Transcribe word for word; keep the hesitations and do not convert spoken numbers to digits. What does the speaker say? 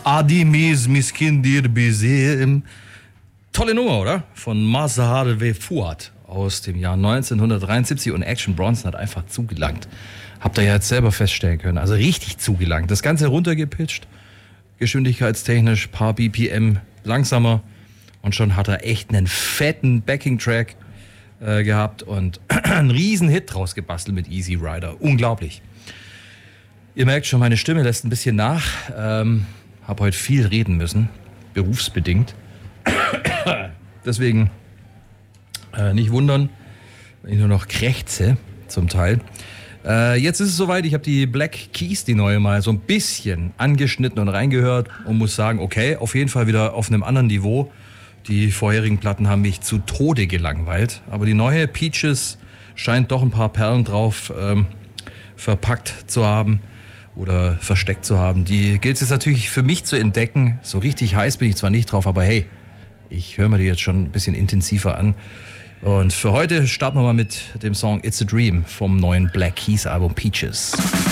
Adimis Miskindir Bizem. Tolle Nummer, oder? Von Mazhar ve Fuad aus dem Jahr neunzehnhundertdreiundsiebzig und Action Bronson hat einfach zugelangt. Habt ihr ja jetzt selber feststellen können. Also richtig zugelangt. Das Ganze runtergepitcht, geschwindigkeitstechnisch, paar B P M langsamer und schon hat er echt einen fetten Backing-Track äh, gehabt und einen riesen Hit draus gebastelt mit Easy Rider. Unglaublich. Ihr merkt schon, meine Stimme lässt ein bisschen nach. Ähm, hab heute viel reden müssen, berufsbedingt. Deswegen äh, nicht wundern, wenn ich nur noch krächze zum Teil. Äh, jetzt ist es soweit, ich habe die Black Keys, die neue, mal so ein bisschen angeschnitten und reingehört und muss sagen, okay, auf jeden Fall wieder auf einem anderen Niveau. Die vorherigen Platten haben mich zu Tode gelangweilt, aber die neue Peaches scheint doch ein paar Perlen drauf ähm, verpackt zu haben oder versteckt zu haben. Die gilt es jetzt natürlich für mich zu entdecken. So richtig heiß bin ich zwar nicht drauf, aber hey, ich höre mir die jetzt schon ein bisschen intensiver an. Und für heute starten wir mal mit dem Song It's a Dream vom neuen Black Keys Album Peaches.